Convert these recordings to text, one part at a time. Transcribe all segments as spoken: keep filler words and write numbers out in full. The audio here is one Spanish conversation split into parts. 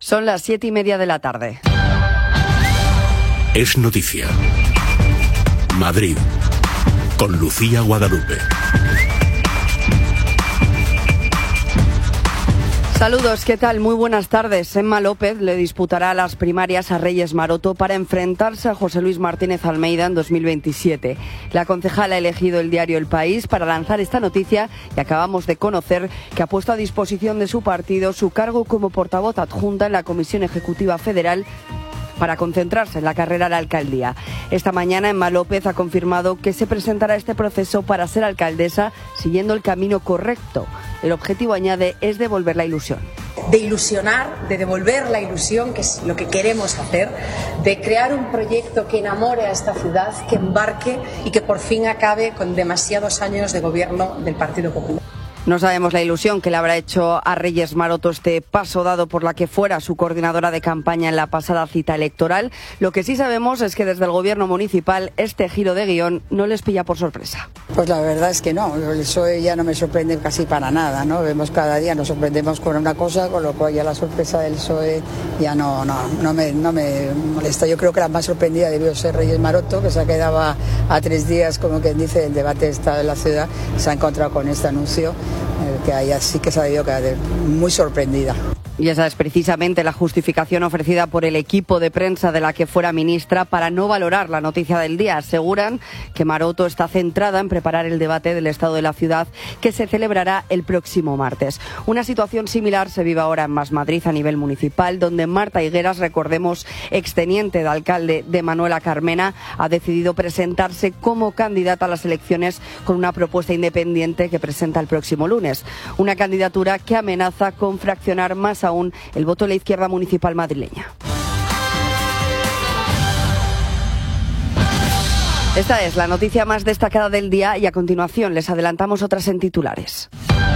Son las siete y media de la tarde. Es noticia. Madrid, con Lucía Guadalupe. Saludos, ¿qué tal? Muy buenas tardes. Emma López le disputará las primarias a Reyes Maroto para enfrentarse a José Luis Martínez Almeida en dos mil veintisiete. La concejala ha elegido el diario El País para lanzar esta noticia y acabamos de conocer que ha puesto a disposición de su partido su cargo como portavoz adjunta en la Comisión Ejecutiva Federal para concentrarse en la carrera a la alcaldía. Esta mañana Emma López ha confirmado que se presentará a este proceso para ser alcaldesa siguiendo el camino correcto. El objetivo, añade, es devolver la ilusión. De ilusionar, de devolver la ilusión, que es lo que queremos hacer, de crear un proyecto que enamore a esta ciudad, que embarque y que por fin acabe con demasiados años de gobierno del Partido Popular. No sabemos la ilusión que le habrá hecho a Reyes Maroto este paso dado por la que fuera su coordinadora de campaña en la pasada cita electoral. Lo que sí sabemos es que desde el gobierno municipal este giro de guión no les pilla por sorpresa. Pues la verdad es que no, el P S O E ya no me sorprende casi para nada, ¿no? Vemos cada día, nos sorprendemos con una cosa, con lo cual ya la sorpresa del P S O E ya no, no, no, me, no me molesta. Yo creo que la más sorprendida debió ser Reyes Maroto, que se quedaba a tres días, como quien dice, del debate de Estado de la ciudad, se ha encontrado con este anuncio. Que ella sí que se ha debido quedar muy sorprendida. Y esa es precisamente la justificación ofrecida por el equipo de prensa de la que fuera ministra para no valorar la noticia del día. Aseguran que Maroto está centrada en preparar el debate del estado de la ciudad que se celebrará el próximo martes. Una situación similar se vive ahora en Más Madrid a nivel municipal, donde Marta Higueras, recordemos, exteniente de alcalde de Manuela Carmena, ha decidido presentarse como candidata a las elecciones con una propuesta independiente que presenta el próximo lunes. Una candidatura que amenaza con fraccionar más aún el voto de la izquierda municipal madrileña. Esta es la noticia más destacada del día y a continuación les adelantamos otras en titulares.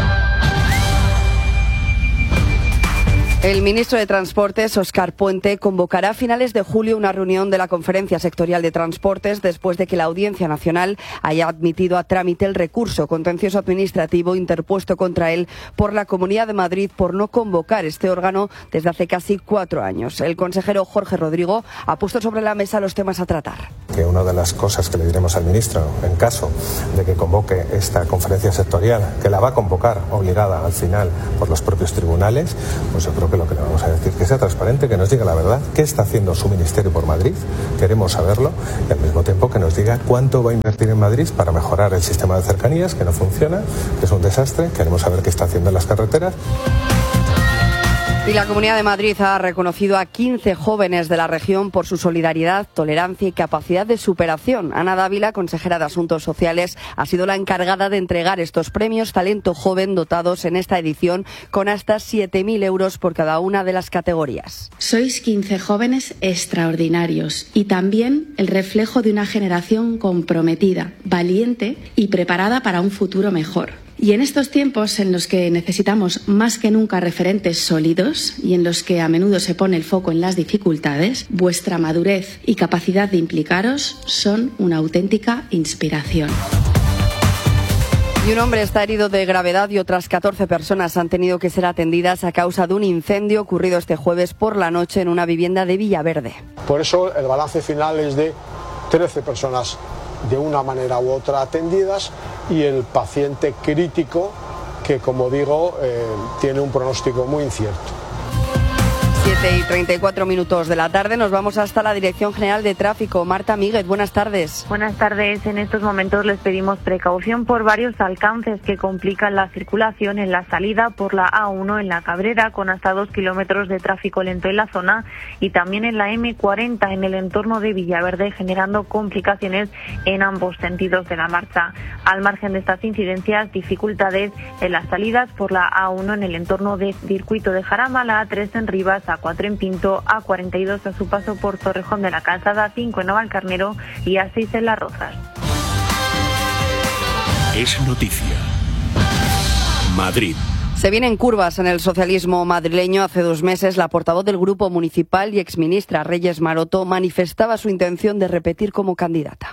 El ministro de Transportes, Óscar Puente, convocará a finales de julio una reunión de la Conferencia Sectorial de Transportes después de que la Audiencia Nacional haya admitido a trámite el recurso contencioso administrativo interpuesto contra él por la Comunidad de Madrid por no convocar este órgano desde hace casi cuatro años. El consejero Jorge Rodrigo ha puesto sobre la mesa los temas a tratar. Que una de las cosas que le diremos al ministro, en caso de que convoque esta conferencia sectorial, que la va a convocar obligada al final por los propios tribunales, pues yo creo que lo que le vamos a decir, que sea transparente, que nos diga la verdad, qué está haciendo su ministerio por Madrid, queremos saberlo, y al mismo tiempo que nos diga cuánto va a invertir en Madrid para mejorar el sistema de cercanías, que no funciona, que es un desastre, queremos saber qué está haciendo en las carreteras. Y la Comunidad de Madrid ha reconocido a quince jóvenes de la región por su solidaridad, tolerancia y capacidad de superación. Ana Dávila, consejera de Asuntos Sociales, ha sido la encargada de entregar estos premios Talento Joven dotados en esta edición con hasta siete mil euros por cada una de las categorías. Sois quince jóvenes extraordinarios y también el reflejo de una generación comprometida, valiente y preparada para un futuro mejor. Y en estos tiempos en los que necesitamos más que nunca referentes sólidos y en los que a menudo se pone el foco en las dificultades, vuestra madurez y capacidad de implicaros son una auténtica inspiración. Y un hombre está herido de gravedad y otras catorce personas han tenido que ser atendidas a causa de un incendio ocurrido este jueves por la noche en una vivienda de Villaverde. Por eso el balance final es de trece personas de una manera u otra atendidas y el paciente crítico que, como digo, eh, tiene un pronóstico muy incierto. siete y treinta y cuatro minutos de la tarde, nos vamos hasta la Dirección General de Tráfico. Marta Míguez, buenas tardes. Buenas tardes. En estos momentos les pedimos precaución por varios alcances que complican la circulación en la salida por la A uno en la Cabrera, con hasta dos kilómetros de tráfico lento en la zona, y también en la eme cuarenta en el entorno de Villaverde, generando complicaciones en ambos sentidos de la marcha. Al margen de estas incidencias, dificultades en las salidas por la A uno en el entorno de Circuito de Jarama, la A tres en Rivas, A cuatro en Pinto, A cuarenta y dos a su paso por Torrejón de la Calzada, A cinco en Navalcarnero y A seis en Las Rozas. Es noticia. Madrid. Se vienen curvas en el socialismo madrileño. Hace dos meses, la portavoz del Grupo Municipal y exministra Reyes Maroto manifestaba su intención de repetir como candidata.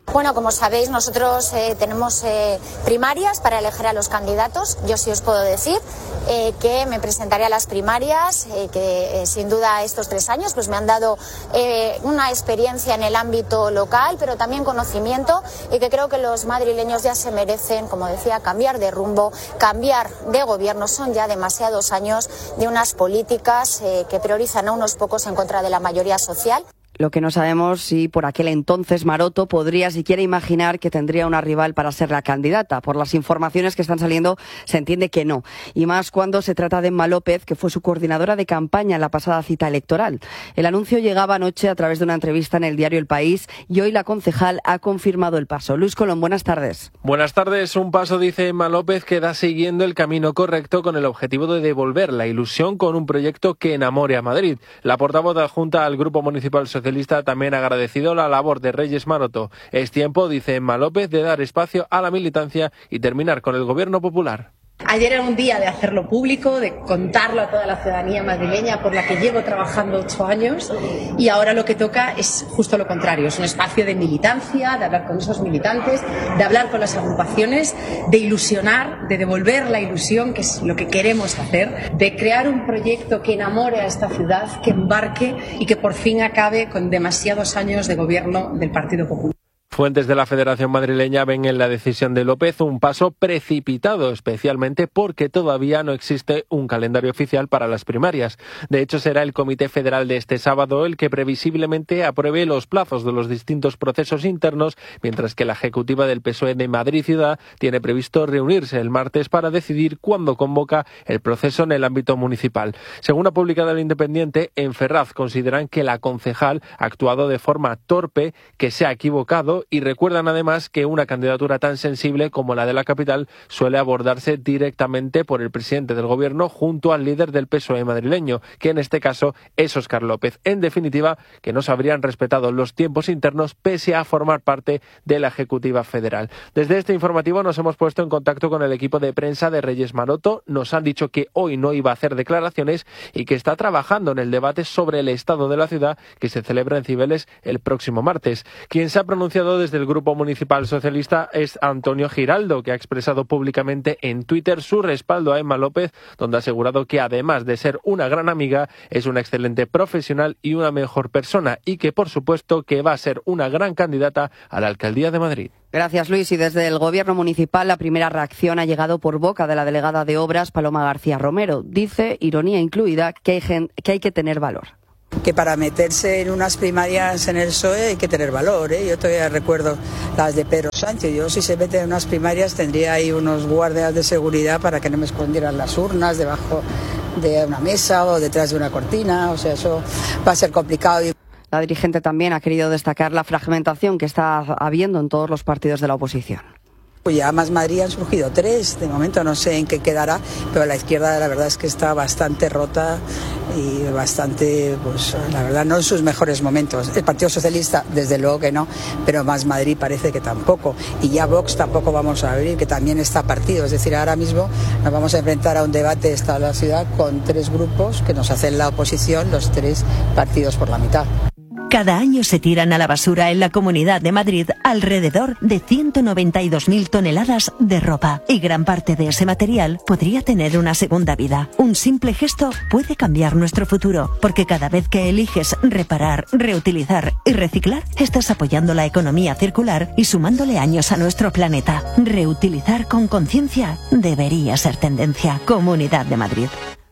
Bueno, como sabéis, nosotros eh, tenemos eh, primarias para elegir a los candidatos. Yo sí os puedo decir eh, que me presentaré a las primarias, eh, que eh, sin duda estos tres años pues me han dado eh, una experiencia en el ámbito local, pero también conocimiento, y que creo que los madrileños ya se merecen, como decía, cambiar de rumbo, cambiar de gobierno. Son ya demasiados años de unas políticas eh, que priorizan a unos pocos en contra de la mayoría social. Lo que no sabemos si por aquel entonces Maroto podría siquiera imaginar que tendría una rival para ser la candidata. Por las informaciones que están saliendo se entiende que no. Y más cuando se trata de Emma López, que fue su coordinadora de campaña en la pasada cita electoral. El anuncio llegaba anoche a través de una entrevista en el diario El País y hoy la concejal ha confirmado el paso. Luis Colón, buenas tardes. Buenas tardes. Un paso, dice Emma López, que da siguiendo el camino correcto con el objetivo de devolver la ilusión con un proyecto que enamore a Madrid. La portavoz adjunta al Grupo Municipal Socialista también ha agradecido la labor de Reyes Maroto. Es tiempo, dice Emma López, de dar espacio a la militancia y terminar con el gobierno popular. Ayer era un día de hacerlo público, de contarlo a toda la ciudadanía madrileña por la que llevo trabajando ocho años, y ahora lo que toca es justo lo contrario, es un espacio de militancia, de hablar con esos militantes, de hablar con las agrupaciones, de ilusionar, de devolver la ilusión, que es lo que queremos hacer, de crear un proyecto que enamore a esta ciudad, que embarque y que por fin acabe con demasiados años de gobierno del Partido Popular. Fuentes de la Federación Madrileña ven en la decisión de López un paso precipitado, especialmente porque todavía no existe un calendario oficial para las primarias. De hecho, será el Comité Federal de este sábado el que previsiblemente apruebe los plazos de los distintos procesos internos, mientras que la ejecutiva del P S O E de Madrid Ciudad tiene previsto reunirse el martes para decidir cuándo convoca el proceso en el ámbito municipal. Según ha publicado el Independiente, en Ferraz consideran que la concejal ha actuado de forma torpe, que se ha equivocado, y recuerdan además que una candidatura tan sensible como la de la capital suele abordarse directamente por el presidente del gobierno junto al líder del P S O E madrileño, que en este caso es Óscar López. En definitiva, que no se habrían respetado los tiempos internos pese a formar parte de la Ejecutiva Federal. Desde este informativo nos hemos puesto en contacto con el equipo de prensa de Reyes Maroto. Nos han dicho que hoy no iba a hacer declaraciones y que está trabajando en el debate sobre el estado de la ciudad que se celebra en Cibeles el próximo martes. Quien se ha pronunciado desde el Grupo Municipal Socialista es Antonio Giraldo, que ha expresado públicamente en Twitter su respaldo a Emma López, donde ha asegurado que además de ser una gran amiga, es una excelente profesional y una mejor persona, y que por supuesto que va a ser una gran candidata a la Alcaldía de Madrid. Gracias, Luis. Y desde el Gobierno municipal la primera reacción ha llegado por boca de la delegada de Obras, Paloma García Romero. Dice, ironía incluida, que hay, gen- que hay que tener valor. Que para meterse en unas primarias en el P S O E hay que tener valor, ¿eh? Yo todavía recuerdo las de Pedro Sánchez. Yo, si se mete en unas primarias, tendría ahí unos guardias de seguridad para que no me escondieran las urnas debajo de una mesa o detrás de una cortina. O sea, eso va a ser complicado. La dirigente también ha querido destacar la fragmentación que está habiendo en todos los partidos de la oposición. Pues ya Más Madrid han surgido tres, de momento no sé en qué quedará, pero la izquierda la verdad es que está bastante rota y bastante, pues la verdad no en sus mejores momentos. El Partido Socialista desde luego que no, pero Más Madrid parece que tampoco. Y ya Vox tampoco vamos a abrir, que también está partido. Es decir, ahora mismo nos vamos a enfrentar a un debate de Estado de la ciudad con tres grupos que nos hacen la oposición, los tres partidos por la mitad. Cada año se tiran a la basura en la Comunidad de Madrid alrededor de ciento noventa y dos mil toneladas de ropa, y gran parte de ese material podría tener una segunda vida. Un simple gesto puede cambiar nuestro futuro, porque cada vez que eliges reparar, reutilizar y reciclar, estás apoyando la economía circular y sumándole años a nuestro planeta. Reutilizar con conciencia debería ser tendencia. Comunidad de Madrid.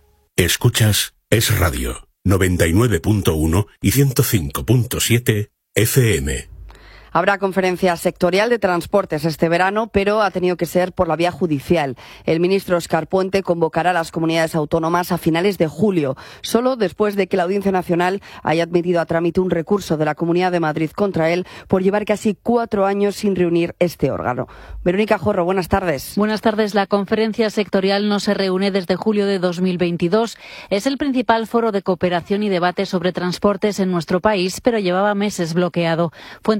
Escuchas Es Radio. noventa y nueve punto uno y ciento cinco punto siete F M. Habrá conferencia sectorial de transportes este verano, pero ha tenido que ser por la vía judicial. El ministro Óscar Puente convocará a las comunidades autónomas a finales de julio, solo después de que la Audiencia Nacional haya admitido a trámite un recurso de la Comunidad de Madrid contra él por llevar casi cuatro años sin reunir este órgano. Verónica Jorro, buenas tardes. Buenas tardes. La conferencia sectorial no se reúne desde julio de dos mil veintidós. Es el principal foro de cooperación y debate sobre transportes en nuestro país, pero llevaba meses bloqueado. Fuentes del Ministerio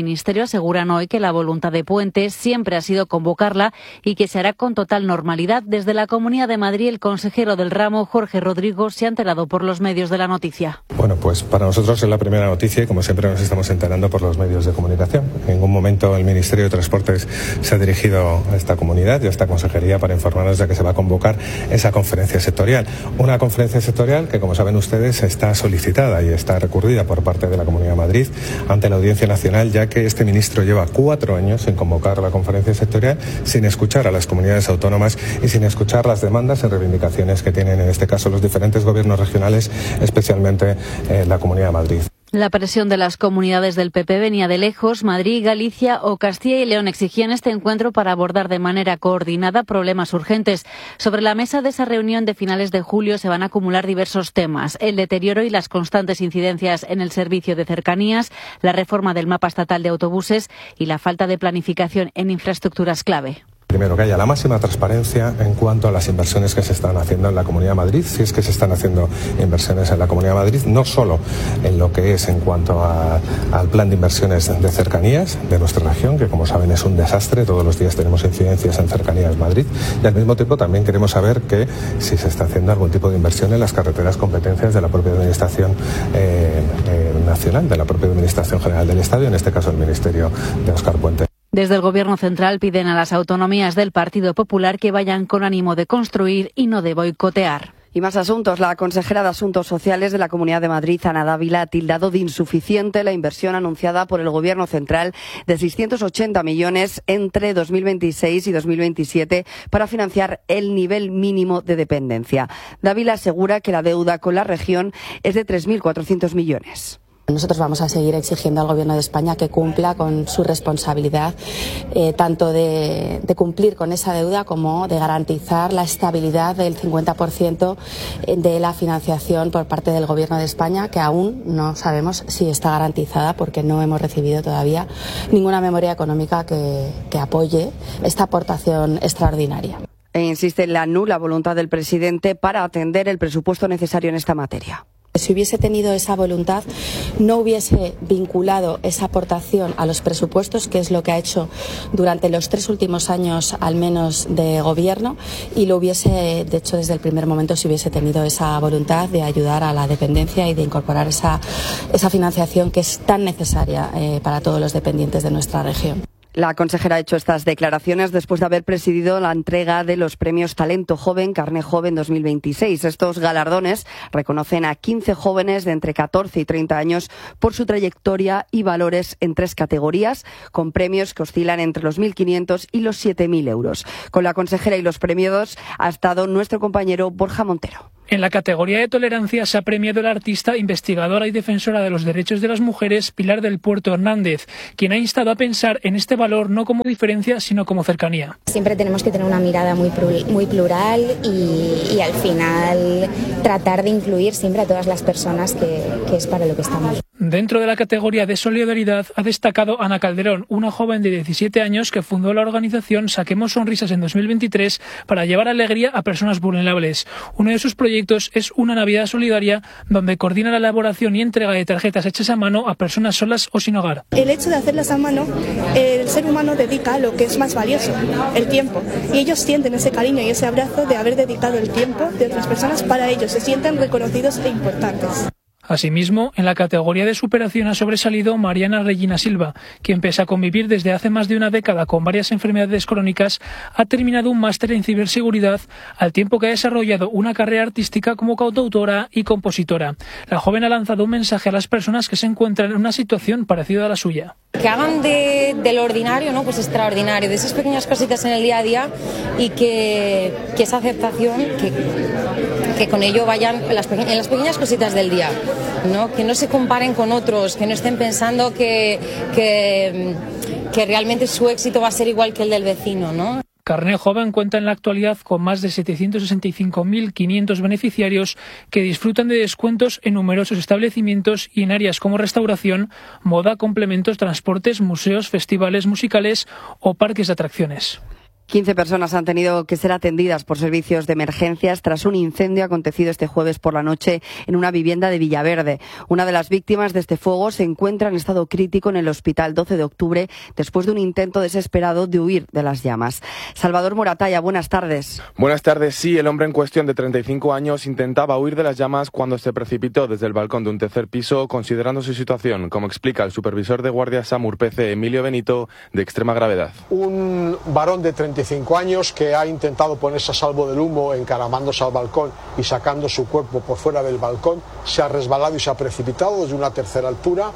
Ministerio aseguran hoy que la voluntad de Puente siempre ha sido convocarla y que se hará con total normalidad. Desde la Comunidad de Madrid, el consejero del ramo, Jorge Rodrigo, se ha enterado por los medios de la noticia. Bueno, pues para nosotros es la primera noticia y como siempre nos estamos enterando por los medios de comunicación. En ningún momento el Ministerio de Transportes se ha dirigido a esta comunidad y a esta consejería para informarnos de que se va a convocar esa conferencia sectorial. Una conferencia sectorial que, como saben ustedes, está solicitada y está recurrida por parte de la Comunidad de Madrid ante la Audiencia Nacional, ya que este ministro lleva cuatro años sin convocar la conferencia sectorial, sin escuchar a las comunidades autónomas y sin escuchar las demandas y reivindicaciones que tienen en este caso los diferentes gobiernos regionales, especialmente eh, la Comunidad de Madrid. La presión de las comunidades del P P venía de lejos. Madrid, Galicia o Castilla y León exigían este encuentro para abordar de manera coordinada problemas urgentes. Sobre la mesa de esa reunión de finales de julio se van a acumular diversos temas: el deterioro y las constantes incidencias en el servicio de cercanías, la reforma del mapa estatal de autobuses y la falta de planificación en infraestructuras clave. Primero, que haya la máxima transparencia en cuanto a las inversiones que se están haciendo en la Comunidad de Madrid, si es que se están haciendo inversiones en la Comunidad de Madrid, no solo en lo que es en cuanto a, al plan de inversiones de cercanías de nuestra región, que como saben es un desastre, todos los días tenemos incidencias en Cercanías Madrid, y al mismo tiempo también queremos saber que si se está haciendo algún tipo de inversión en las carreteras competencias de la propia Administración eh, eh, Nacional, de la propia Administración General del Estado, y en este caso el Ministerio de Óscar Puente. Desde el Gobierno central piden a las autonomías del Partido Popular que vayan con ánimo de construir y no de boicotear. Y más asuntos. La consejera de Asuntos Sociales de la Comunidad de Madrid, Ana Dávila, ha tildado de insuficiente la inversión anunciada por el Gobierno central de seiscientos ochenta millones entre dos mil veintiséis y dos mil veintisiete para financiar el nivel mínimo de dependencia. Dávila asegura que la deuda con la región es de tres mil cuatrocientos millones. Nosotros vamos a seguir exigiendo al Gobierno de España que cumpla con su responsabilidad, eh, tanto de, de cumplir con esa deuda como de garantizar la estabilidad del cincuenta por ciento de la financiación por parte del Gobierno de España, que aún no sabemos si está garantizada porque no hemos recibido todavía ninguna memoria económica que, que apoye esta aportación extraordinaria. E insiste en la nula voluntad del presidente para atender el presupuesto necesario en esta materia. Si hubiese tenido esa voluntad, no hubiese vinculado esa aportación a los presupuestos, que es lo que ha hecho durante los tres últimos años al menos de gobierno, y lo hubiese, de hecho, desde el primer momento, si hubiese tenido esa voluntad de ayudar a la dependencia y de incorporar esa, esa financiación que es tan necesaria eh, para todos los dependientes de nuestra región. La consejera ha hecho estas declaraciones después de haber presidido la entrega de los premios Talento Joven, Carné Joven dos mil veintiséis. Estos galardones reconocen a quince jóvenes de entre catorce y treinta años por su trayectoria y valores en tres categorías, con premios que oscilan entre los mil quinientos y los siete mil euros. Con la consejera y los premiados ha estado nuestro compañero Borja Montero. En la categoría de tolerancia se ha premiado a la artista, investigadora y defensora de los derechos de las mujeres Pilar del Puerto Hernández, quien ha instado a pensar en este valor no como diferencia, sino como cercanía. Siempre tenemos que tener una mirada muy, muy plural y, y al final tratar de incluir siempre a todas las personas, que, que es para lo que estamos. Dentro de la categoría de solidaridad ha destacado Ana Calderón, una joven de diecisiete años que fundó la organización Saquemos Sonrisas en dos mil veintitrés para llevar alegría a personas vulnerables. Uno de sus proyectos es una Navidad solidaria, donde coordina la elaboración y entrega de tarjetas hechas a mano a personas solas o sin hogar. El hecho de hacerlas a mano, el ser humano dedica lo que es más valioso, el tiempo. Y ellos sienten ese cariño y ese abrazo de haber dedicado el tiempo de otras personas para ellos. Se sienten reconocidos e importantes. Asimismo, en la categoría de superación ha sobresalido Mariana Regina Silva, quien, pese a convivir desde hace más de una década con varias enfermedades crónicas, ha terminado un máster en ciberseguridad, al tiempo que ha desarrollado una carrera artística como cantautora y compositora. La joven ha lanzado un mensaje a las personas que se encuentran en una situación parecida a la suya. Que hagan de, de lo ordinario, ¿no? Pues extraordinario, de esas pequeñas cositas en el día a día, y que, que esa aceptación, que, que con ello vayan en las, en las pequeñas cositas del día, ¿no? Que no se comparen con otros, que no estén pensando que, que, que realmente su éxito va a ser igual que el del vecino, ¿no? Carné Joven cuenta en la actualidad con más de setecientos sesenta y cinco mil quinientos beneficiarios que disfrutan de descuentos en numerosos establecimientos y en áreas como restauración, moda, complementos, transportes, museos, festivales musicales o parques de atracciones. quince personas han tenido que ser atendidas por servicios de emergencias tras un incendio acontecido este jueves por la noche en una vivienda de Villaverde. Una de las víctimas de este fuego se encuentra en estado crítico en el hospital doce de octubre después de un intento desesperado de huir de las llamas. Salvador Moratalla, buenas tardes. Buenas tardes. Sí, el hombre en cuestión de treinta y cinco años intentaba huir de las llamas cuando se precipitó desde el balcón de un tercer piso, considerando su situación, como explica el supervisor de guardia SAMUR P C, Emilio Benito, de extrema gravedad. Un varón de treinta y cinco años que ha intentado ponerse a salvo del humo encaramándose al balcón y sacando su cuerpo por fuera del balcón, se ha resbalado y se ha precipitado desde una tercera altura.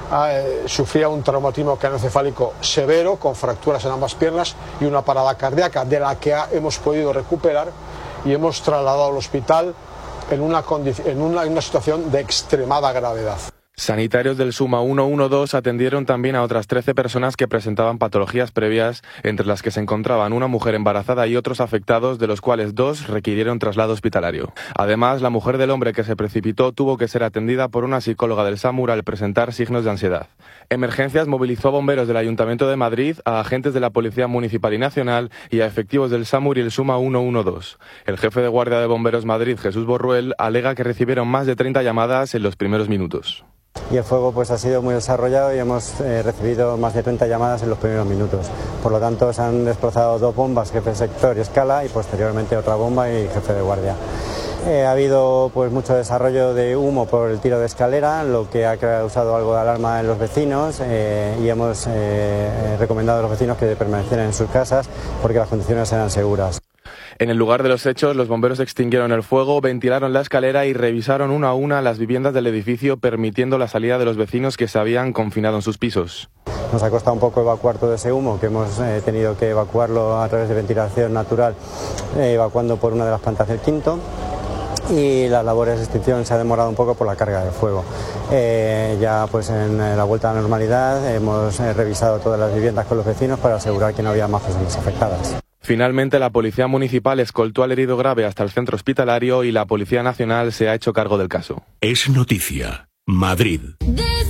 Eh, sufría un traumatismo craneoencefálico severo con fracturas en ambas piernas y una parada cardíaca de la que ha, hemos podido recuperar y hemos trasladado al hospital en una, en una, en una situación de extremada gravedad. Sanitarios del SUMA ciento doce atendieron también a otras trece personas que presentaban patologías previas, entre las que se encontraban una mujer embarazada y otros afectados, de los cuales dos requirieron traslado hospitalario. Además, la mujer del hombre que se precipitó tuvo que ser atendida por una psicóloga del SAMUR al presentar signos de ansiedad. Emergencias movilizó a bomberos del Ayuntamiento de Madrid, a agentes de la Policía Municipal y Nacional y a efectivos del SAMUR y el SUMA ciento doce. El jefe de Guardia de Bomberos Madrid, Jesús Borruel, alega que recibieron más de treinta llamadas en los primeros minutos. Y el fuego pues ha sido muy desarrollado y hemos eh, recibido más de treinta llamadas en los primeros minutos. Por lo tanto, se han desplazado dos bombas, jefe de sector y escala, y posteriormente otra bomba y jefe de guardia. Eh, ha habido pues mucho desarrollo de humo por el tiro de escalera, lo que ha causado algo de alarma en los vecinos, eh, y hemos eh, recomendado a los vecinos que permanecieran en sus casas porque las condiciones eran seguras. En el lugar de los hechos, los bomberos extinguieron el fuego, ventilaron la escalera y revisaron una a una las viviendas del edificio, permitiendo la salida de los vecinos que se habían confinado en sus pisos. Nos ha costado un poco evacuar todo ese humo, que hemos eh, tenido que evacuarlo a través de ventilación natural, eh, evacuando por una de las plantas del quinto. Y las labores de extinción se ha demorado un poco por la carga del fuego. Eh, ya pues en la vuelta a la normalidad hemos eh, revisado todas las viviendas con los vecinos para asegurar que no había más personas afectadas. Finalmente, la Policía Municipal escoltó al herido grave hasta el centro hospitalario y la Policía Nacional se ha hecho cargo del caso. Es noticia. Madrid.